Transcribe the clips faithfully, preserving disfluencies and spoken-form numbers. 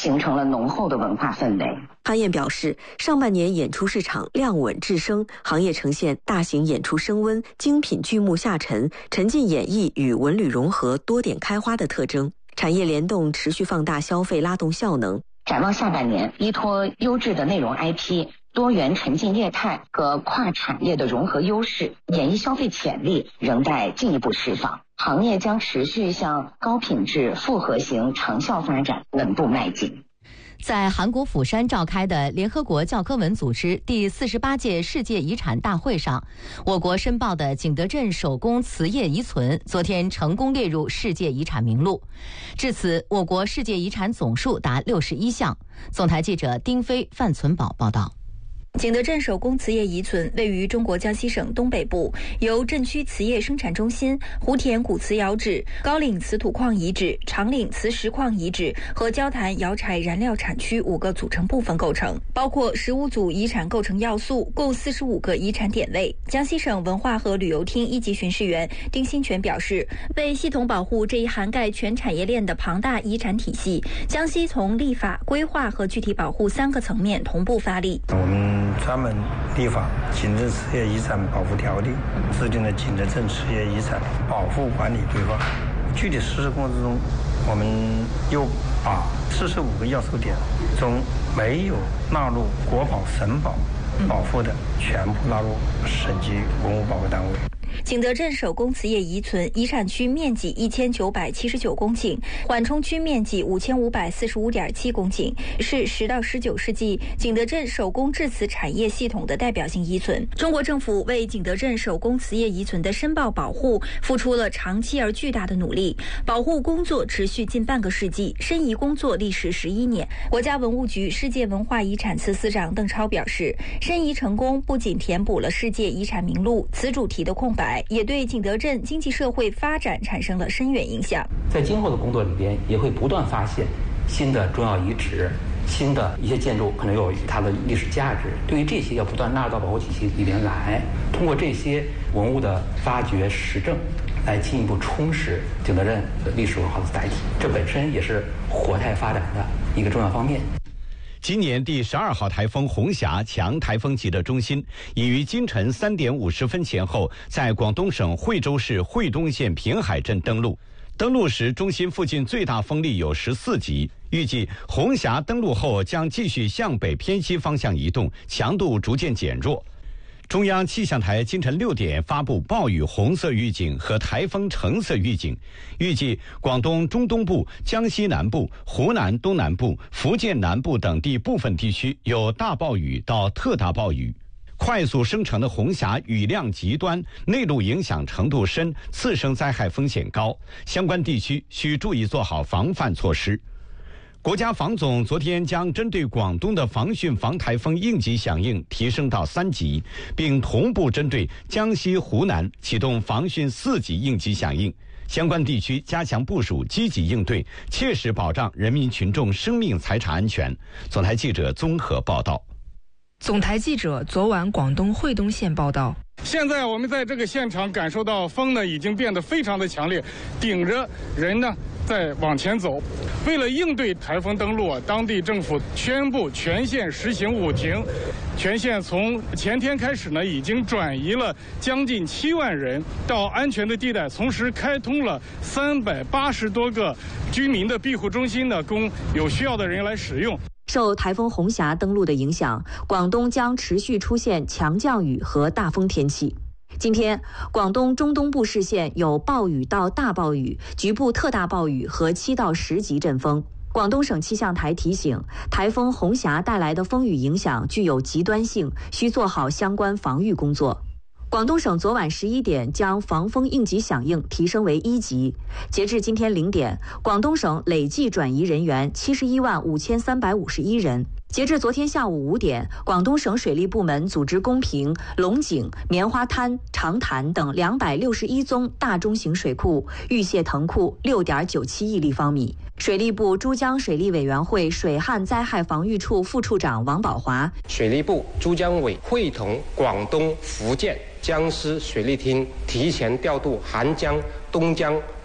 形成了浓厚的文化氛围。 潘燕表示，上半年演出市场量稳质升，行业呈现大型演出升温、精品剧目下沉、沉浸演绎与文旅融合、多点开花的特征。产业联动持续放大消费拉动效能。 展望下半年，依托优质的内容 I P、多元沉浸业态和跨产业的融合优势，演艺消费潜力仍待进一步释放。行业将持续向高品质复合型长效发展稳步迈进。 在韩国釜山召开的联合国教科文组织第四十八届世界遗产大会上，我国申报的景德镇手工瓷业遗存昨天成功列入世界遗产名录。至此，我国世界遗产总数达六十一项。总台记者丁飞、范存宝报道。 景德镇手工瓷业遗存位于中国江西省东北部，由镇区瓷业生产中心、湖田古瓷窑址、高岭瓷土矿遗址、长岭瓷石矿遗址和焦坛窑柴燃料产区五个组成部分构成，包括十五组遗产构成要素，共四十五个遗产点位。江西省文化和旅游厅一级巡视员丁新全表示，为系统保护这一涵盖全产业链的庞大遗产体系，江西从立法、规划和具体保护三个层面同步发力。 我们专门立法《景德镇瓷业遗产保护条例》，制定了《景德镇瓷业遗产保护管理规划》。具体实施过程中，我们又把四十五个要素点中没有纳入国保、省保保护的，全部纳入省级文物保护单位。 景德镇手工瓷业遗存遗产区面积一千九百七十九公顷，缓冲区面积五千五百四十五点七公顷，是十到十九世纪景德镇手工制瓷产业系统的代表性遗存。中国政府为景德镇手工瓷业遗存的申报保护付出了长期而巨大的努力，保护工作持续近半个世纪，申遗工作历时十一年。国家文物局世界文化遗产司司长邓超表示，申遗成功不仅填补了世界遗产名录此主题的空白，也对景德镇经济社会发展产生了深远影响。 在今后的工作里边，也会不断发现新的重要遗址、新的一些建筑可能有它的历史价值。对于这些，要不断纳入到保护体系里边来，通过这些文物的发掘实证，来进一步充实景德镇的历史文化的载体。这本身也是活态发展的一个重要方面。 今年第十二号台风红霞强台风级的中心已于今晨三点五十分前后在广东省惠州市惠东县平海镇登陆。登陆时，中心附近最大风力有十四级。预计红霞登陆后将继续向北偏西方向移动，强度逐渐减弱。中央气象台今晨六点发布暴雨红色预警和台风橙色预警，预计广东中东部、江西南部、湖南东南部、福建南部等地部分地区有大暴雨到特大暴雨。快速生成的红霞雨量极端，内陆影响程度深，次生灾害风险高，相关地区需注意做好防范措施。国家防总昨天将针对广东的防汛防台风应急响应提升到三级，并同步针对江西、湖南启动防汛四级应急响应，相关地区加强部署，积极应对，切实保障人民群众生命财产安全。总台记者综合报道。 总台记者昨晚广东惠东县报道。 现在我们在这个现场感受到风呢已经变得非常的强烈，顶着人呢在往前走。为了应对台风登陆，当地政府宣布全县实行五停。全县从前天开始呢，已经转移了将近七万人到安全的地带，同时开通了三百八十多个居民的庇护中心呢，供有需要的人来使用。 受台风红霞登陆的影响，广东将持续出现强降雨和大风天气。今天，广东中东部市县有暴雨到大暴雨、局部特大暴雨和七到十级阵风。广东省气象台提醒，台风红霞带来的风雨影响具有极端性，需做好相关防御工作。广东省昨晚十一点将防风应急响应提升为一级。截至今天零点，广东省累计转移人员七十一万五千三百五十一人。截至昨天下午五点，广东省水利部门组织公平、龙井、棉花滩、长潭等两百六十一宗大中型水库预泄腾库六点九七亿立方米。水利部珠江水利委员会水旱灾害防御处副处长王宝华， 水利部珠江委会同广东、福建、江西水利厅提前调度韩江、东江、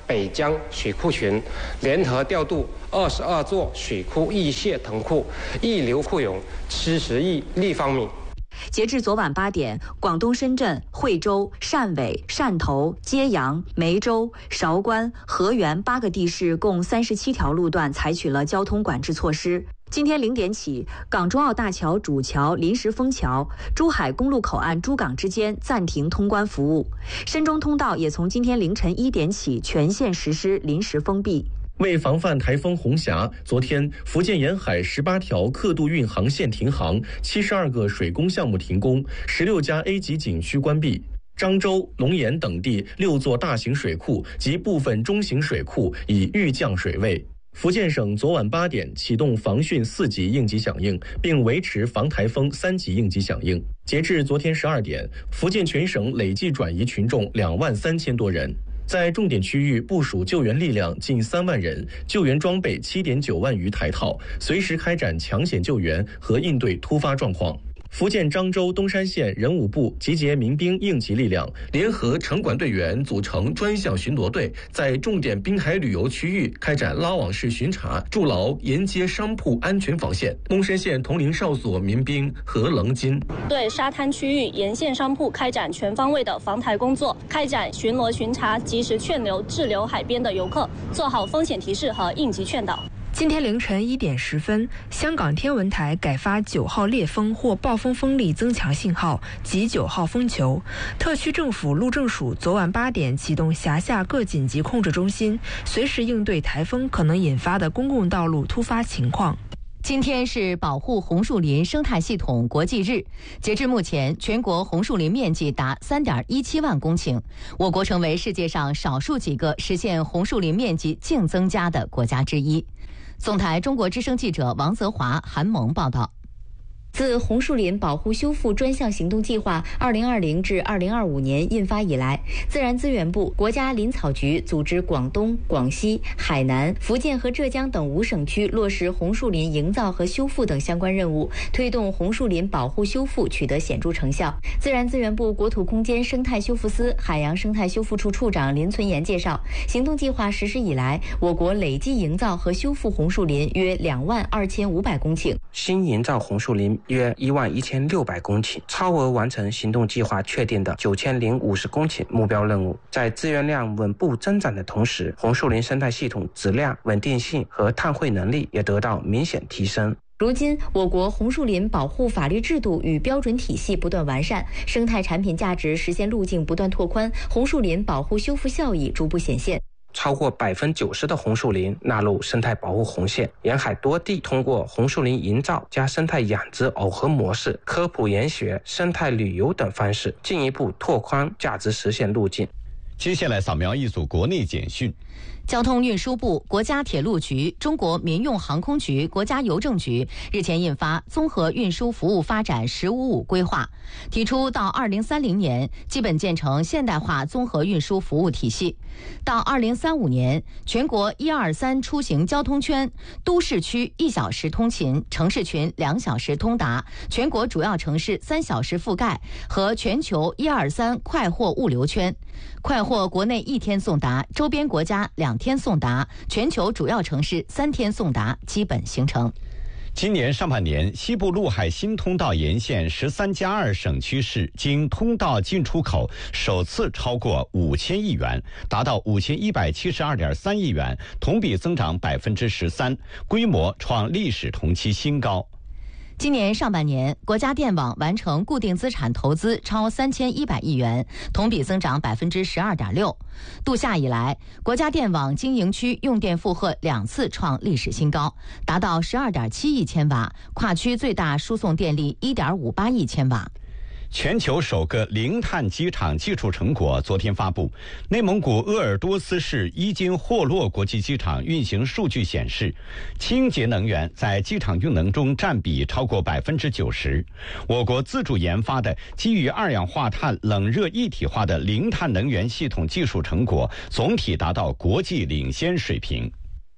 北江水库群，联合调度二十二座水库溢泄腾库，溢流库涌七十亿立方米。 截至昨晚八点，广东深圳、惠州、汕尾、汕头、揭阳、梅州、韶关、河源八个地市共三十七条路段采取了交通管制措施。今天零点起，港珠澳大桥主桥临时封桥，珠海公路口岸珠港之间暂停通关服务。深中通道也从今天凌晨一点起全线实施临时封闭。 为防范台风红霞，昨天福建沿海十八条客渡运航线停航，七十二个水工项目停工，十六家 A 级景区关闭。漳州、龙岩等地六座大型水库及部分中型水库已预降水位。福建省昨晚八点启动防汛四级应急响应，并维持防台风三级应急响应。截至昨天十二点，福建全省累计转移群众两万三千多人。在重点区域部署救援力量近三万人，救援装备七点九万余台套，随时开展抢险救援和应对突发状况。福建漳州东山县人武部集结民兵应急力量，联合城管队员组成专项巡逻队，在重点滨海旅游区域开展拉网式巡查，筑牢沿街商铺安全防线。东山县铜陵哨所民兵何棱金对沙滩区域沿线商铺开展全方位的防台工作，开展巡逻巡查，及时劝留滞留海边的游客，做好风险提示和应急劝导。 今天凌晨一点十分，香港天文台改发九号烈风或暴风风力增强信号及九号风球。特区政府路政署昨晚八点启动辖下各紧急控制中心，随时应对台风可能引发的公共道路突发情况。 今天是保护红树林生态系统国际日，截至目前，全国红树林面积达 三点一七万公顷，我国成为世界上少数几个实现红树林面积净增加的国家之一。总台中国之声记者王泽华、韩萌报道。 自红树林保护修复专项行动计划二零二零至二零二五年印发以来，自然资源部、国家林草局组织广东、广西、海南、福建和浙江等五省区落实红树林营造和修复等相关任务，推动红树林保护修复取得显著成效。自然资源部国土空间生态修复司海洋生态修复处处长林存言介绍，行动计划实施以来，我国累计营造和修复红树林约两万二千五百公顷， 新营造红树林约一万一千六百公顷，超额完成行动计划确定的九千零五十公顷目标任务。在资源量稳步增长的同时，红树林生态系统质量、稳定性和碳汇能力也得到明显提升。 如今，我国红树林保护法律制度与标准体系不断完善，生态产品价值实现路径不断拓宽，红树林保护修复效益逐步显现。 超过百分之九十的红树林纳入生态保护红线，沿海多地通过红树林营造加生态养殖耦合模式、科普研学、生态旅游等方式，进一步拓宽价值实现路径。 接下来扫描一组国内简讯。 交通运输部、国家铁路局、中国民用航空局、国家邮政局日前印发《综合运输服务发展“十五五”规划》，提出到二零三零年基本建成现代化综合运输服务体系，到二零三五年全国一二三出行交通圈，都市区一小时通勤，城市群两小时通达，全国主要城市三小时覆盖和全球一二三快货物流圈，快货国内一天送达，周边国家两天送达，全球主要城市三天送达基本形成。 今年上半年，西部陆海新通道沿线十三加二省区市经通道进出口首次超过五千亿元，达到五千一百七十二点三亿元，同比增长百分之十三，规模创历史同期新高。 今年上半年，国家电网完成固定资产投资超三千一百亿元，同比增长百分之十二点六。度夏以来，国家电网经营区用电负荷两次创历史新高，达到十二点七亿千瓦，跨区最大输送电力一点五八亿千瓦。 全球首个零碳机场技术成果昨天发布。内蒙古鄂尔多斯市伊金霍洛国际机场运行数据显示，清洁能源在机场用能中占比超过百分之九十。我国自主研发的基于二氧化碳冷热一体化的零碳能源系统技术成果总体达到国际领先水平。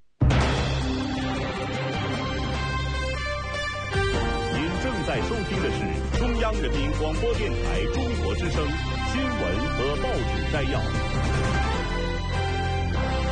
您正在收听的是中央人民广播电台中国之声新闻和报纸摘要。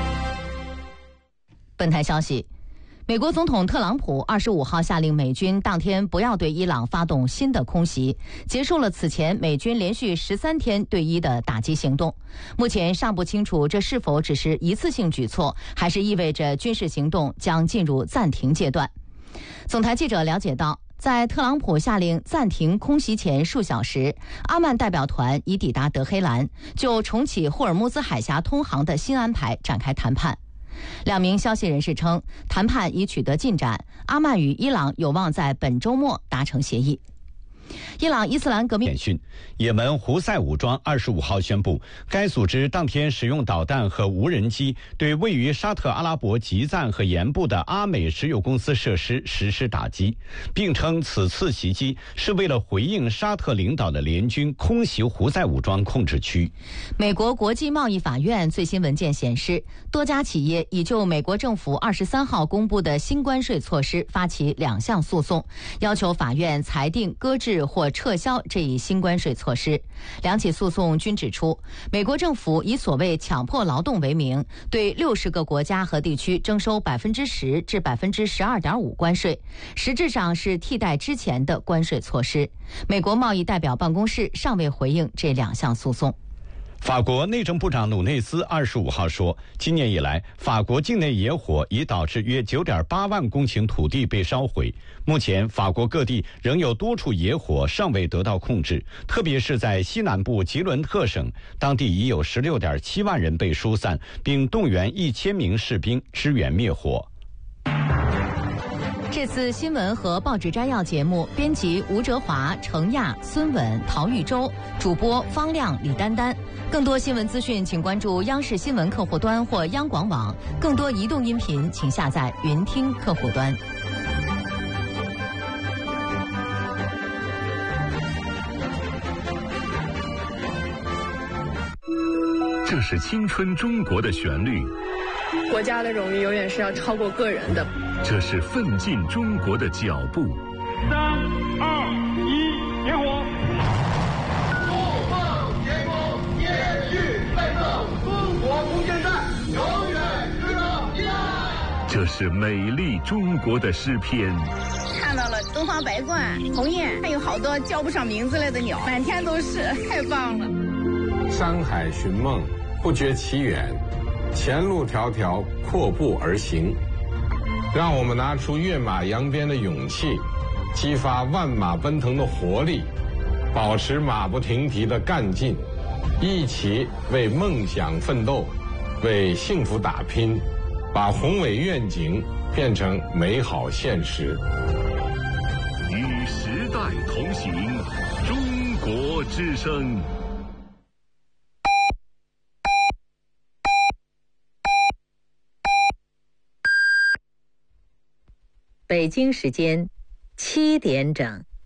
本台消息，美国总统特朗普二十五号下令美军当天不要对伊朗发动新的空袭，结束了此前美军连续十三天对伊的打击行动。目前尚不清楚这是否只是一次性举措，还是意味着军事行动将进入暂停阶段。总台记者了解到，在特朗普下令暂停空袭前数小时，阿曼代表团已抵达德黑兰，就重启霍尔木兹海峡通航的新安排展开谈判。两名消息人士称，谈判已取得进展，阿曼与伊朗有望在本周末达成协议。伊朗伊斯兰革命简讯，也门胡塞武装二十五号宣布，该组织当天使用导弹和无人机对位于沙特阿拉伯吉赞和盐部的阿美石油公司设施实施打击，并称此次袭击是为了回应沙特领导的联军空袭胡塞武装控制区。 美国国际贸易法院最新文件显示，多家企业已就美国政府二十三号公布的新关税措施发起两项诉讼，要求法院裁定搁置或撤销这一新关税措施。两起诉讼均指出，美国政府以所谓强迫劳动为名，对六十个国家和地区征收百分之十至百分之十二点五关税，实质上是替代之前的关税措施。美国贸易代表办公室尚未回应这两项诉讼。 法国内政部长努内斯二十五号说，今年以来，法国境内野火已导致约九点八万公顷土地被烧毁。目前，法国各地仍有多处野火尚未得到控制，特别是在西南部吉伦特省，当地已有十六点七万人被疏散，并动员一千名士兵支援灭火。 这次新闻和报纸摘要节目，编辑吴哲华、程亚、孙稳、陶玉洲，主播方亮、李丹丹。更多新闻资讯，请关注央视新闻客户端或央广网。更多移动音频，请下载云听客户端。 这是青春中国的旋律。 国家的荣誉永远是要超过个人的。 这是奋进中国的脚步。 三二一，点火！ 不忘前功，延续奋斗，中国空间站永远值得依赖。 这是美丽中国的诗篇。 看到了东方白鹳、鸿雁，还有好多叫不上名字来的鸟，满天都是，太棒了。 山海寻梦，不觉其远，前路迢迢，阔步而行。让我们拿出跃马扬鞭的勇气，激发万马奔腾的活力，保持马不停蹄的干劲，一起为梦想奋斗，为幸福打拼，把宏伟愿景变成美好现实。 与时代同行，中国之声。 北京时间七点整。